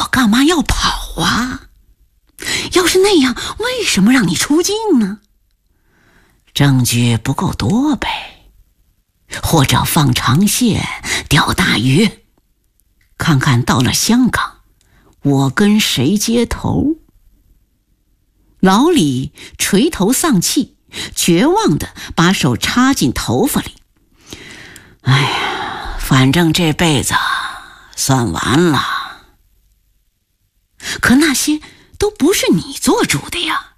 干嘛要跑啊？要是那样，为什么让你出境呢？证据不够多呗，或者放长线钓大鱼，看看到了香港我跟谁接头。老李垂头丧气，绝望地把手插进头发里。哎呀，反正这辈子算完了。可那些都不是你做主的呀。